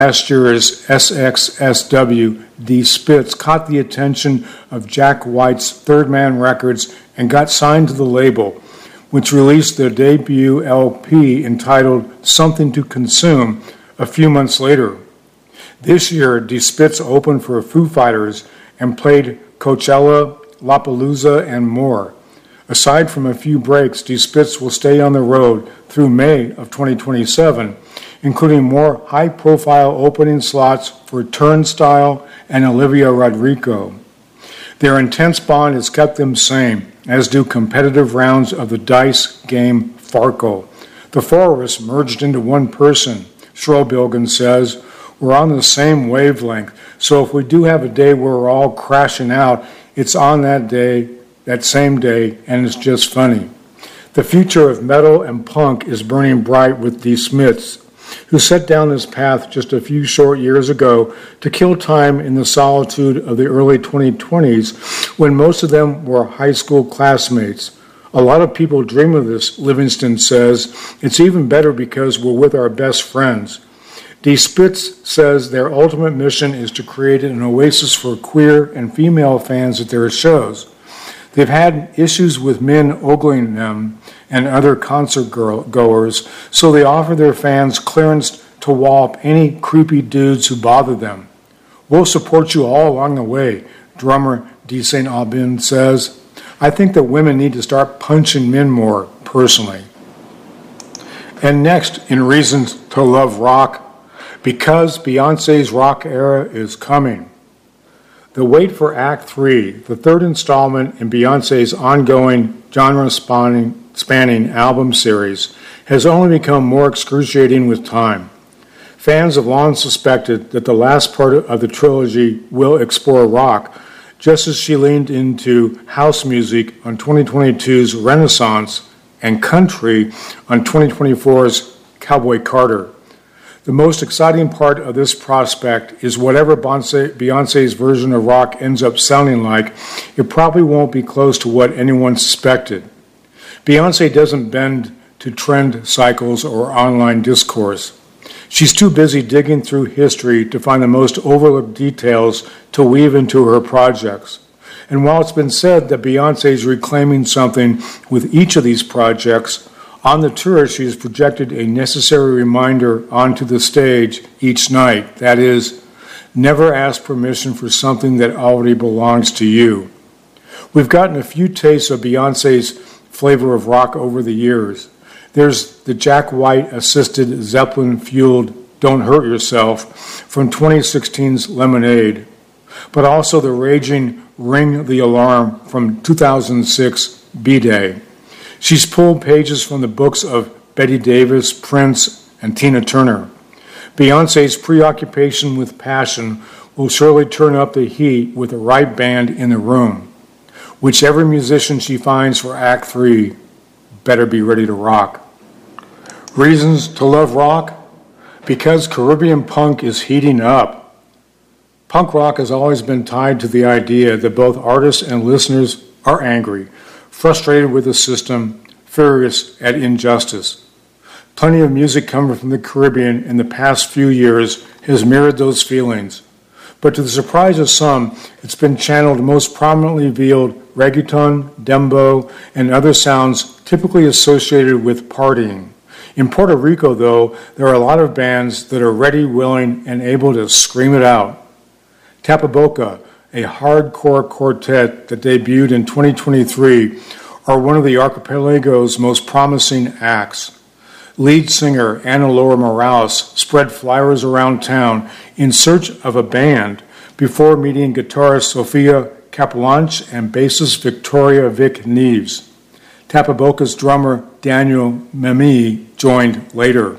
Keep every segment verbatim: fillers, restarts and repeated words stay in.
Last year's S X S W, D. Spitz caught the attention of Jack White's Third Man Records and got signed to the label, which released their debut L P entitled Something to Consume a few months later. This year, D. Spitz opened for Foo Fighters and played Coachella, Lollapalooza, and more. Aside from a few breaks, D. Spitz will stay on the road through May of twenty twenty-seven, including more high-profile opening slots for Turnstile and Olivia Rodrigo. Their intense bond has kept them sane, as do competitive rounds of the dice game Farkle. The four of us merged into one person, Schrobilgan says. We're on the same wavelength, so if we do have a day where we're all crashing out, it's on that day, that same day, and it's just funny. The future of metal and punk is burning bright with D. Spitz, who set down this path just a few short years ago to kill time in the solitude of the early twenty twenties when most of them were high school classmates. A lot of people dream of this, Livingston says. It's even better because we're with our best friends. D. Spitz says their ultimate mission is to create an oasis for queer and female fans at their shows. They've had issues with men ogling them and other concert girl- goers, so they offer their fans clearance to wallop any creepy dudes who bother them. We'll support you all along the way, drummer D. Saint Aubin says. I think that women need to start punching men more, personally. And next, in Reasons to Love Rock, because Beyoncé's rock era is coming. The wait for Act three, the third installment in Beyoncé's ongoing genre-spanning spanning album series, has only become more excruciating with time. Fans have long suspected that the last part of the trilogy will explore rock, just as she leaned into house music on twenty twenty-two's Renaissance and country on twenty twenty-four's Cowboy Carter. The most exciting part of this prospect is whatever Beyoncé's version of rock ends up sounding like, it probably won't be close to what anyone suspected. Beyoncé doesn't bend to trend cycles or online discourse. She's too busy digging through history to find the most overlooked details to weave into her projects. And while it's been said that Beyoncé is reclaiming something with each of these projects, on the tour she has projected a necessary reminder onto the stage each night. That is, never ask permission for something that already belongs to you. We've gotten a few tastes of Beyoncé's flavor of rock over the years. There's the Jack White-assisted Zeppelin-fueled Don't Hurt Yourself from twenty sixteen's Lemonade, but also the raging Ring the Alarm from two thousand six B-Day. She's pulled pages from the books of Betty Davis, Prince, and Tina Turner. Beyoncé's preoccupation with passion will surely turn up the heat with the right band in the room. Whichever musician she finds for Act three better be ready to rock. Reasons to love rock? Because Caribbean punk is heating up. Punk rock has always been tied to the idea that both artists and listeners are angry, frustrated with the system, furious at injustice. Plenty of music coming from the Caribbean in the past few years has mirrored those feelings. But to the surprise of some, it's been channeled most prominently via reggaeton, dembow, and other sounds typically associated with partying. In Puerto Rico, though, there are a lot of bands that are ready, willing, and able to scream it out. Tapaboca, a hardcore quartet that debuted in twenty twenty-three, are one of the archipelago's most promising acts. Lead singer Ana Laura Morales spread flyers around town in search of a band before meeting guitarist Sofia Capelanche and bassist Victoria Vic Neves. Tapaboca's drummer Daniel Memi joined later.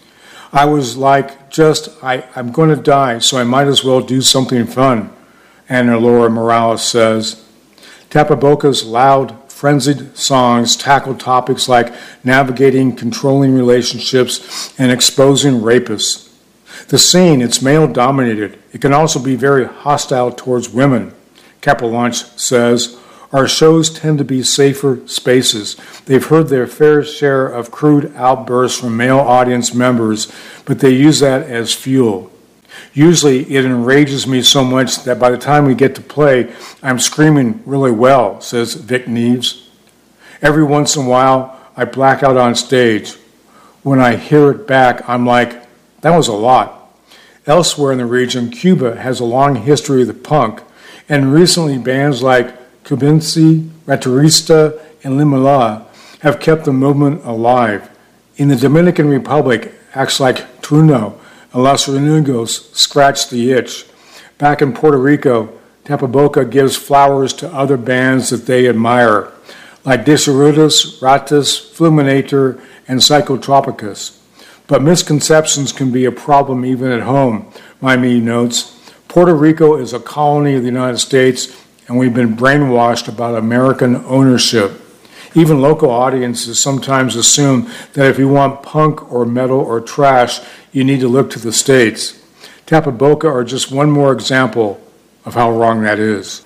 I was like, just, I, I'm going to die, so I might as well do something fun, Ana Laura Morales says. Tapaboca's loud, frenzied songs tackle topics like navigating controlling relationships and exposing rapists. The scene, it's male-dominated. It can also be very hostile towards women, Capelanche says. Our shows tend to be safer spaces. They've heard their fair share of crude outbursts from male audience members, but they use that as fuel. Usually it enrages me so much that by the time we get to play, I'm screaming really well, says Vic Neves. Every once in a while, I black out on stage. When I hear it back, I'm like, that was a lot. Elsewhere in the region, Cuba has a long history of the punk, and recently bands like Cubinci, Raturista, and Limala have kept the movement alive. In the Dominican Republic, acts like Trueno and Los Renegos scratch the itch. Back in Puerto Rico, Tapaboca gives flowers to other bands that they admire, like Deserudos, Ratas, Fulminator, and Psychotropicus. But misconceptions can be a problem even at home, Maimie notes. Puerto Rico is a colony of the United States, and we've been brainwashed about American ownership. Even local audiences sometimes assume that if you want punk or metal or trash, you need to look to the States. Tapaboca are just one more example of how wrong that is.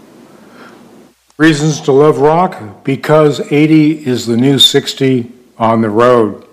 Reasons to love rock? Because eighty is the new sixty on the road.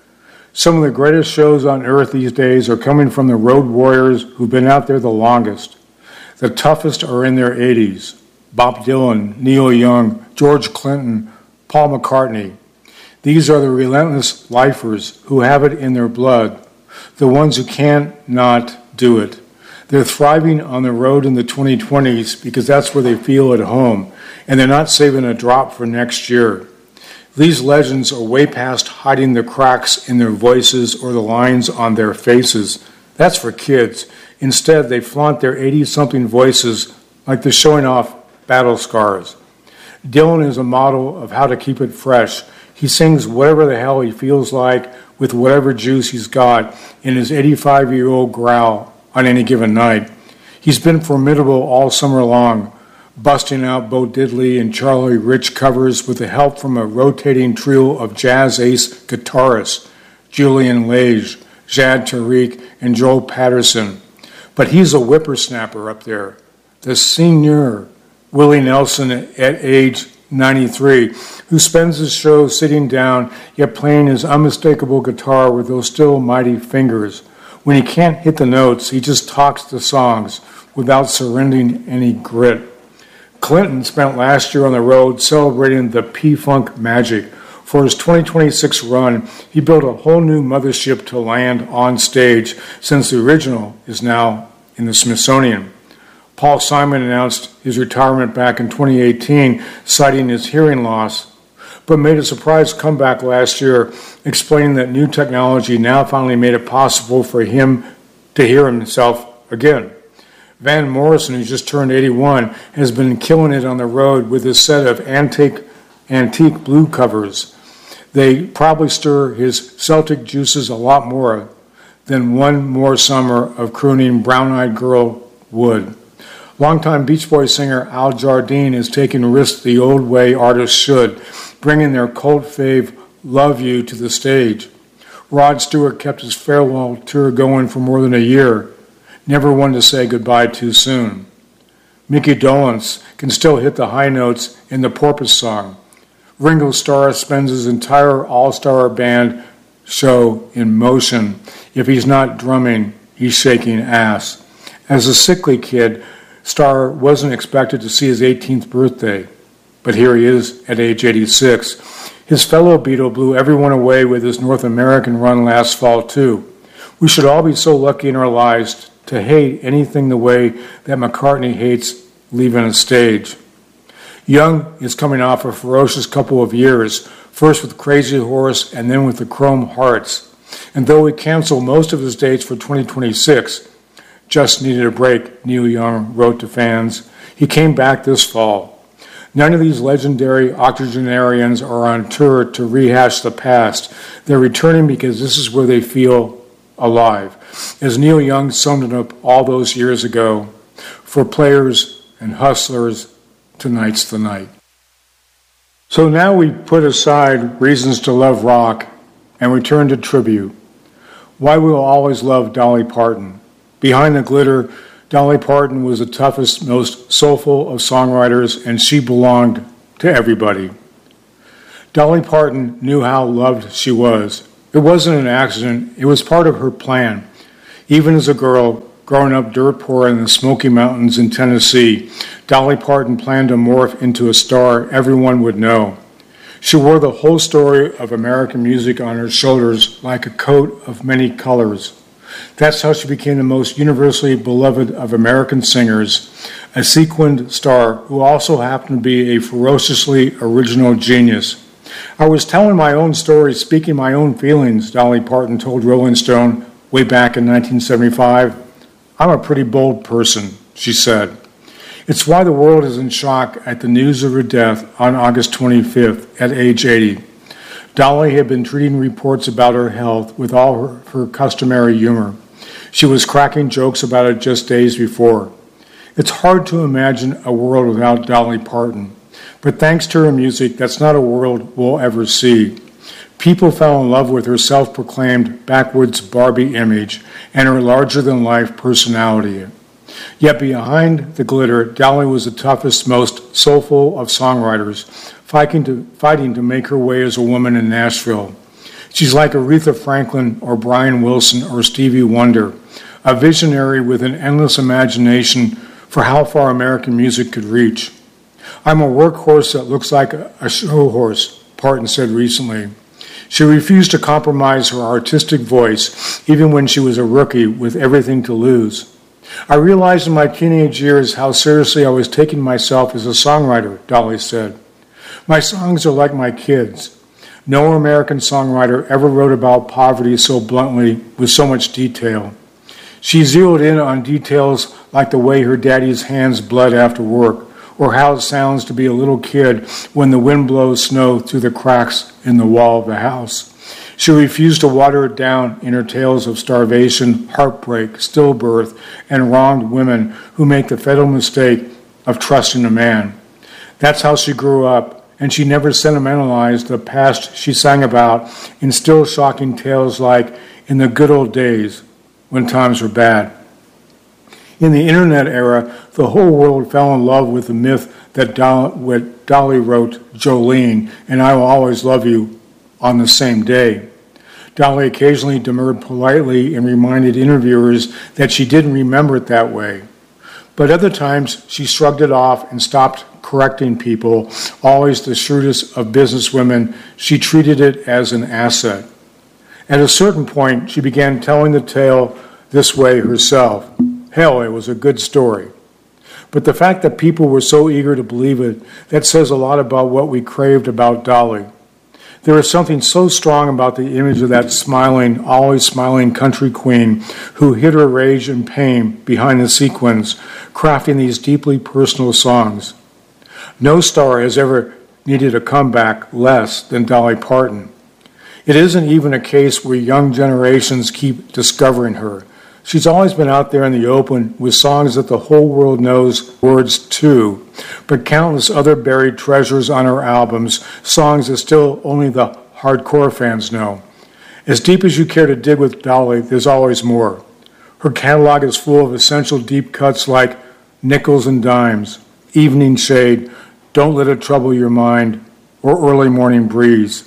Some of the greatest shows on earth these days are coming from the road warriors who've been out there the longest. The toughest are in their eighties. Bob Dylan, Neil Young, George Clinton, Paul McCartney. These are the relentless lifers who have it in their blood, the ones who can't not do it. They're thriving on the road in the twenty twenties because that's where they feel at home, and they're not saving a drop for next year. These legends are way past hiding the cracks in their voices or the lines on their faces. That's for kids. Instead, they flaunt their eighty-something voices like they're showing off battle scars. Dylan is a model of how to keep it fresh. He sings whatever the hell he feels like with whatever juice he's got in his eighty-five-year-old growl on any given night. He's been formidable all summer long, busting out Bo Diddley and Charlie Rich covers with the help from a rotating trio of jazz ace guitarists, Julian Lage, Jad Tariq, and Joel Patterson. But he's a whippersnapper up there, the senior Willie Nelson at age ninety-three, who spends his show sitting down, yet playing his unmistakable guitar with those still mighty fingers. When he can't hit the notes, he just talks the songs without surrendering any grit. Clinton spent last year on the road celebrating the P-Funk magic. For his twenty twenty-six run, he built a whole new mothership to land on stage, since the original is now in the Smithsonian. Paul Simon announced his retirement back in twenty eighteen, citing his hearing loss, but made a surprise comeback last year, explaining that new technology now finally made it possible for him to hear himself again. Van Morrison, who just turned eighty-one, has been killing it on the road with his set of antique, antique blue covers. They probably stir his Celtic juices a lot more than one more summer of crooning Brown-Eyed Girl would. Longtime Beach Boys singer Al Jardine is taking risks the old way artists should, bringing their cult fave Love You to the stage. Rod Stewart kept his farewell tour going for more than a year, never one to say goodbye too soon. Mickey Dolenz can still hit the high notes in the Porpoise song. Ringo Starr spends his entire all-star band show in motion. If he's not drumming, he's shaking ass. As a sickly kid, Starr wasn't expected to see his eighteenth birthday, but here he is at age eighty-six. His fellow Beatle blew everyone away with his North American run last fall, too. We should all be so lucky in our lives to hate anything the way that McCartney hates leaving a stage. Young is coming off a ferocious couple of years, first with Crazy Horse and then with the Chrome Hearts. And though he canceled most of his dates for twenty twenty-six, just needed a break, Neil Young wrote to fans. He came back this fall. None of these legendary octogenarians are on tour to rehash the past. They're returning because this is where they feel alive. As Neil Young summed it up all those years ago, for players and hustlers, tonight's the night. So now we put aside reasons to love rock and return to tribute. Why we'll always love Dolly Parton. Behind the glitter, Dolly Parton was the toughest, most soulful of songwriters, and she belonged to everybody. Dolly Parton knew how loved she was. It wasn't an accident. It was part of her plan. Even as a girl, growing up dirt poor in the Smoky Mountains in Tennessee, Dolly Parton planned to morph into a star everyone would know. She wore the whole story of American music on her shoulders like a coat of many colors. That's how she became the most universally beloved of American singers, a sequined star who also happened to be a ferociously original genius. I was telling my own story, speaking my own feelings, Dolly Parton told Rolling Stone way back in nineteen seventy-five. I'm a pretty bold person, she said. It's why the world is in shock at the news of her death on August twenty-fifth at age eighty. Dolly had been treating reports about her health with all her, her customary humor. She was cracking jokes about it just days before. It's hard to imagine a world without Dolly Parton, but thanks to her music, that's not a world we'll ever see. People fell in love with her self-proclaimed backwoods Barbie image and her larger-than-life personality. Yet behind the glitter, Dolly was the toughest, most soulful of songwriters, fighting to, fighting to make her way as a woman in Nashville. She's like Aretha Franklin or Brian Wilson or Stevie Wonder, a visionary with an endless imagination for how far American music could reach. I'm a workhorse that looks like a show horse, Parton said recently. She refused to compromise her artistic voice, even when she was a rookie with everything to lose. I realized in my teenage years how seriously I was taking myself as a songwriter, Dolly said. My songs are like my kids. No American songwriter ever wrote about poverty so bluntly, with so much detail. She zeroed in on details like the way her daddy's hands bled after work, or how it sounds to be a little kid when the wind blows snow through the cracks in the wall of the house. She refused to water it down in her tales of starvation, heartbreak, stillbirth, and wronged women who make the fatal mistake of trusting a man. That's how she grew up, and she never sentimentalized the past she sang about in still shocking tales like In the Good Old Days, when times were bad. In the internet era, the whole world fell in love with the myth that Dolly wrote Jolene and I Will Always Love You on the same day. Dolly occasionally demurred politely and reminded interviewers that she didn't remember it that way. But other times, she shrugged it off and stopped correcting people, always the shrewdest of businesswomen. She treated it as an asset. At a certain point, she began telling the tale this way herself. Hell, it was a good story. But the fact that people were so eager to believe it, that says a lot about what we craved about Dolly. There is something so strong about the image of that smiling, always smiling country queen who hid her rage and pain behind the sequins, crafting these deeply personal songs. No star has ever needed a comeback less than Dolly Parton. It isn't even a case where young generations keep discovering her. She's always been out there in the open with songs that the whole world knows words to, but countless other buried treasures on her albums, songs that still only the hardcore fans know. As deep as you care to dig with Dolly, there's always more. Her catalog is full of essential deep cuts like Nickels and Dimes, Evening Shade, Don't Let It Trouble Your Mind, or Early Morning Breeze.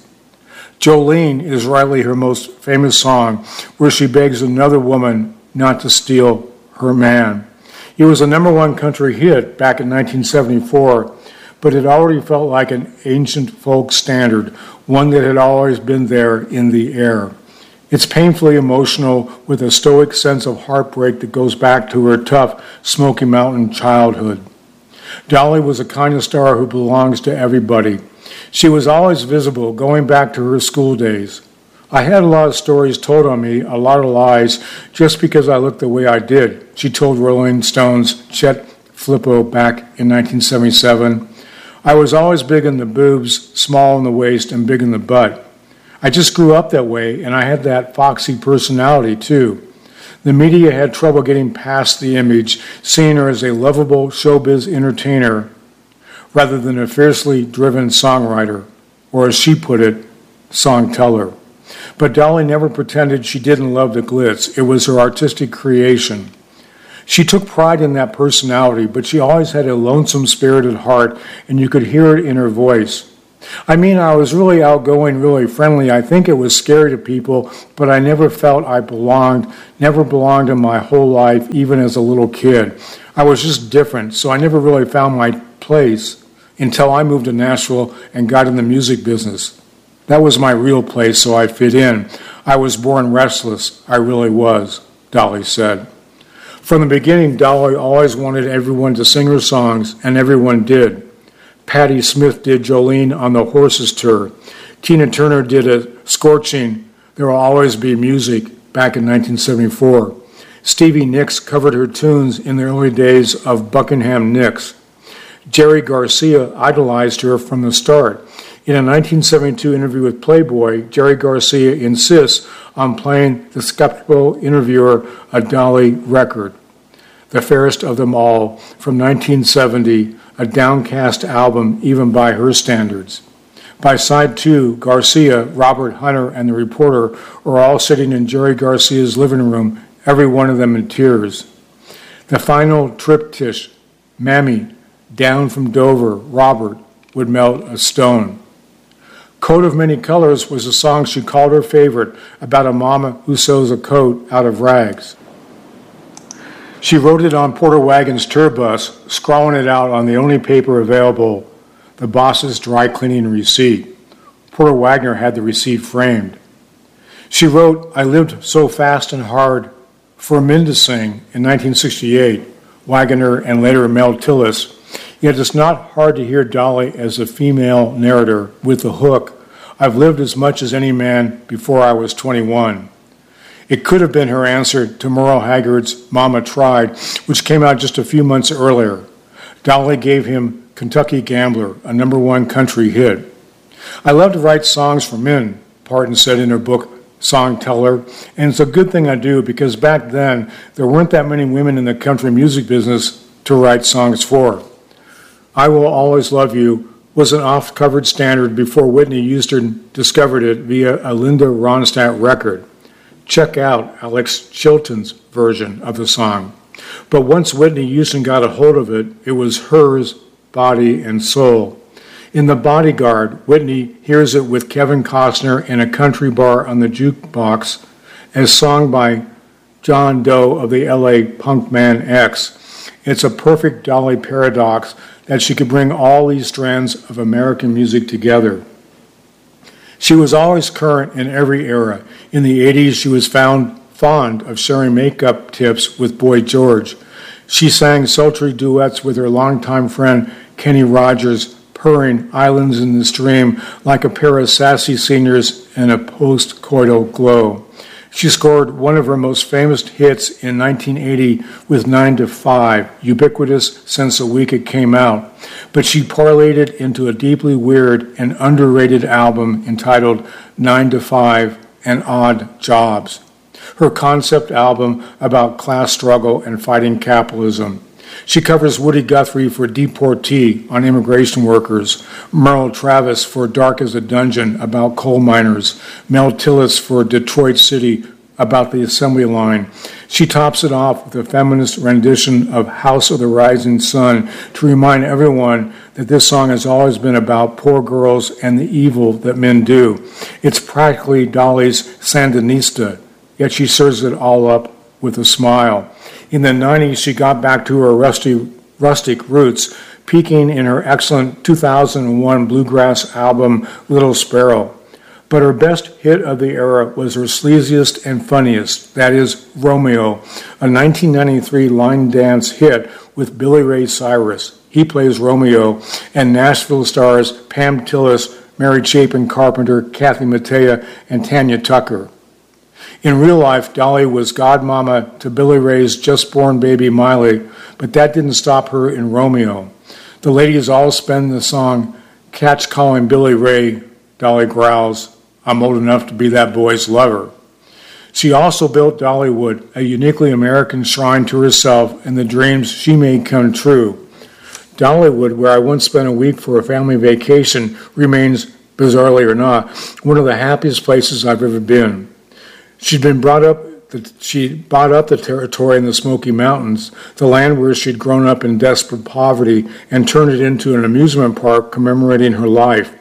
Jolene is rightly her most famous song, where she begs another woman not to steal her man. It was a number one country hit back in nineteen seventy-four, but it already felt like an ancient folk standard, one that had always been there in the air. It's painfully emotional with a stoic sense of heartbreak that goes back to her tough Smoky Mountain childhood. Dolly was a kind of star who belongs to everybody. She was always visible, going back to her school days. I had a lot of stories told on me, a lot of lies, just because I looked the way I did, she told Rolling Stone's Chet Flippo back in nineteen seventy-seven. I was always big in the boobs, small in the waist, and big in the butt. I just grew up that way, and I had that foxy personality, too. The media had trouble getting past the image, seeing her as a lovable showbiz entertainer rather than a fiercely driven songwriter, or as she put it, song-teller. But Dolly never pretended she didn't love the glitz. It was her artistic creation. She took pride in that personality, but she always had a lonesome, spirited heart, and you could hear it in her voice. I mean, I was really outgoing, really friendly. I think it was scary to people, but I never felt I belonged, never belonged in my whole life, even as a little kid. I was just different, so I never really found my place until I moved to Nashville and got in the music business. That was my real place, so I fit in. I was born restless. I really was, Dolly said. From the beginning, Dolly always wanted everyone to sing her songs, and everyone did. Patti Smith did Jolene on the Horses tour. Tina Turner did a scorching There Will Always Be Music back in nineteen seventy-four. Stevie Nicks covered her tunes in the early days of Buckingham Nicks. Jerry Garcia idolized her from the start. In a nineteen seventy-two interview with Playboy, Jerry Garcia insists on playing the Skeptical Interviewer a Dolly record, The Fairest of Them All, from nineteen seventy, a downcast album even by her standards. By side two, Garcia, Robert Hunter, and the reporter are all sitting in Jerry Garcia's living room, every one of them in tears. The final triptych, Mammy, Down from Dover, Robert, would melt a stone. Coat of Many Colors was a song she called her favorite, about a mama who sews a coat out of rags. She wrote it on Porter Wagon's tour bus, scrawling it out on the only paper available, the boss's dry cleaning receipt. Porter Wagoner had the receipt framed. She wrote, I lived so fast and hard for men to sing in nineteen sixty-eight, Wagoner and later Mel Tillis. Yet it's not hard to hear Dolly as a female narrator with the hook, I've lived as much as any man before I was twenty-one. It could have been her answer to Merle Haggard's Mama Tried, which came out just a few months earlier. Dolly gave him Kentucky Gambler, a number one country hit. I love to write songs for men, Parton said in her book, Song Teller, and it's a good thing I do because back then there weren't that many women in the country music business to write songs for. I Will Always Love You was an oft-covered standard before Whitney Houston discovered it via a Linda Ronstadt record. Check out Alex Chilton's version of the song. But once Whitney Houston got a hold of it, it was hers, body and soul. In The Bodyguard, Whitney hears it with Kevin Costner in a country bar on the jukebox as sung by John Doe of the L A punk man X. It's a perfect Dolly paradox that she could bring all these strands of American music together. She was always current in every era. In the eighties, she was found fond of sharing makeup tips with Boy George. She sang sultry duets with her longtime friend Kenny Rogers, purring Islands in the Stream like a pair of sassy seniors in a post-coital glow. She scored one of her most famous hits in nineteen eighty with nine to five, ubiquitous since the week it came out, but she parlayed it into a deeply weird and underrated album entitled nine to five and Odd Jobs, her concept album about class struggle and fighting capitalism. She covers Woody Guthrie for Deportee on immigration workers, Merle Travis for Dark as a Dungeon about coal miners, Mel Tillis for Detroit City about the assembly line. She tops it off with a feminist rendition of House of the Rising Sun to remind everyone that this song has always been about poor girls and the evil that men do. It's practically Dolly's Sandinista, yet she serves it all up with a smile. In the nineties, she got back to her rusty, rustic roots, peaking in her excellent two thousand one bluegrass album, Little Sparrow. But her best hit of the era was her sleaziest and funniest, that is, Romeo, a nineteen ninety-three line dance hit with Billy Ray Cyrus. He plays Romeo, and Nashville stars Pam Tillis, Mary Chapin Carpenter, Kathy Mattea, and Tanya Tucker. In real life, Dolly was godmama to Billy Ray's just-born baby Miley, but that didn't stop her in Romeo. The ladies all spend the song, Catch Calling Billy Ray, Dolly growls, I'm old enough to be that boy's lover. She also built Dollywood, a uniquely American shrine to herself and the dreams she made come true. Dollywood, where I once spent a week for a family vacation, remains, bizarrely or not, one of the happiest places I've ever been. She'd been brought up, the, she bought up the territory in the Smoky Mountains, the land where she'd grown up in desperate poverty, and turned it into an amusement park commemorating her life.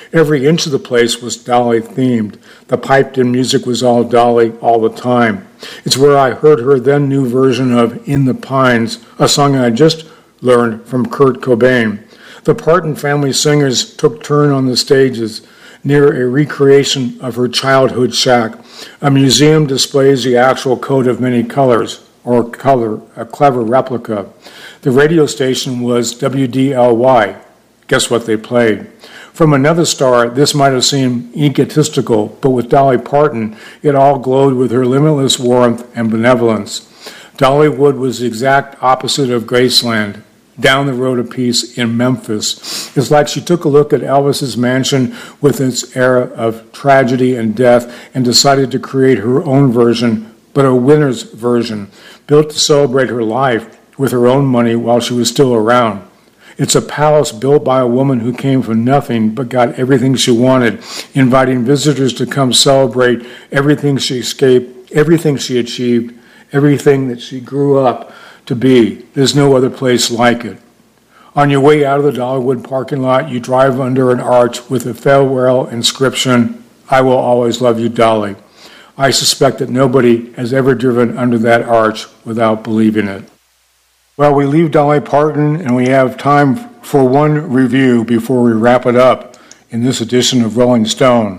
Every inch of the place was Dolly-themed. The piped-in music was all Dolly all the time. It's where I heard her then new version of In the Pines, a song I just learned from Kurt Cobain. The Parton family singers took turn on the stages near a recreation of her childhood shack. A museum displays the actual coat of many colors, or color, a clever replica. The radio station was W D L Y. Guess what they played? From another star, this might have seemed egotistical, but with Dolly Parton, it all glowed with her limitless warmth and benevolence. Dollywood was the exact opposite of Graceland, down the road a piece in Memphis. It's like she took a look at Elvis's mansion with its era of tragedy and death and decided to create her own version, but a winner's version, built to celebrate her life with her own money while she was still around. It's a palace built by a woman who came from nothing but got everything she wanted, inviting visitors to come celebrate everything she escaped, everything she achieved, everything that she grew up to be. There's no other place like it. On your way out of the Dollywood parking lot, you drive under an arch with a farewell inscription, I will always love you, Dolly. I suspect that nobody has ever driven under that arch without believing it. Well, we leave Dolly Parton and we have time for one review before we wrap it up in this edition of Rolling Stone.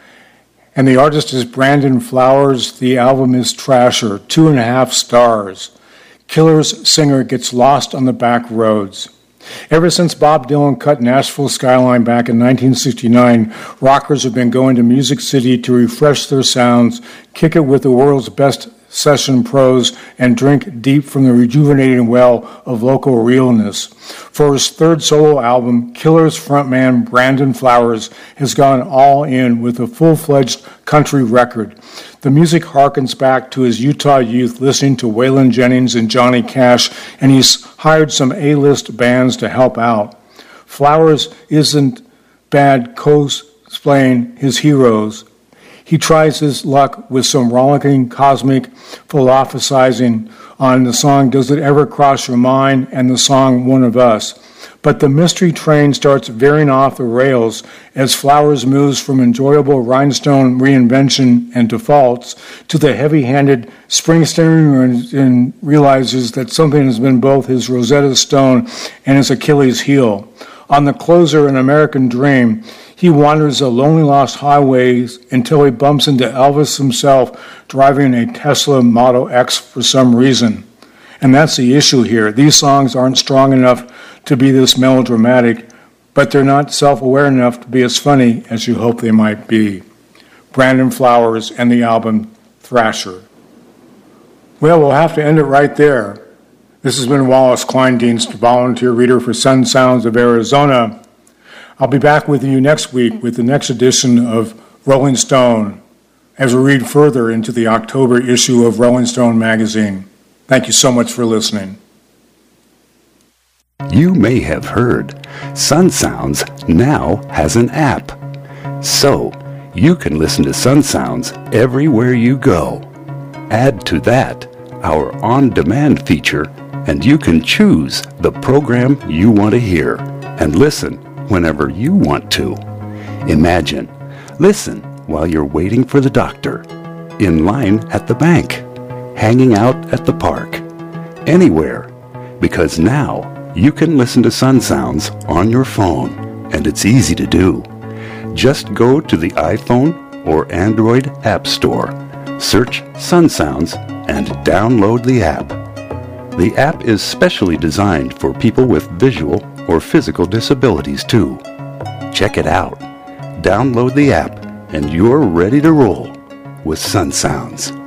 And the artist is Brandon Flowers. The album is Trasher, two and a half stars. Killer's singer gets lost on the back roads. Ever since Bob Dylan cut Nashville's skyline back in nineteen sixty-nine, rockers have been going to Music City to refresh their sounds, kick it with the world's best session pros, and drink deep from the rejuvenating well of local realness. For his third solo album, Killer's frontman Brandon Flowers has gone all in with a full-fledged country record. The music harkens back to his Utah youth listening to Waylon Jennings and Johnny Cash, and he's hired some A-list bands to help out. Flowers isn't bad cosplaying his heroes. He tries his luck with some rollicking cosmic philosophizing on the song Does It Ever Cross Your Mind and the song One of Us. But the mystery train starts veering off the rails as Flowers moves from enjoyable rhinestone reinvention and defaults to the heavy-handed Springsteen and realizes that something has been both his Rosetta Stone and his Achilles heel. On the closer, An American Dream, he wanders the lonely lost highways until he bumps into Elvis himself driving a Tesla Model X for some reason. And that's the issue here. These songs aren't strong enough to be this melodramatic, but they're not self-aware enough to be as funny as you hope they might be. Brandon Flowers and the album Thrasher. Well, we'll have to end it right there. This has been Wallace Kleindienst, volunteer reader for Sun Sounds of Arizona. I'll be back with you next week with the next edition of Rolling Stone as we read further into the October issue of Rolling Stone magazine. Thank you so much for listening. You may have heard Sun Sounds now has an app. So you can listen to Sun Sounds everywhere you go. Add to that our on-demand feature, and you can choose the program you want to hear and listen whenever you want to. Imagine, listen while you're waiting for the doctor, in line at the bank, hanging out at the park, anywhere, because now you can listen to Sun Sounds on your phone, and it's easy to do. Just go to the iPhone or Android App Store, search Sun Sounds, and download the app. The app is specially designed for people with visual or physical disabilities too. Check it out. Download the app, and you're ready to roll with Sun Sounds.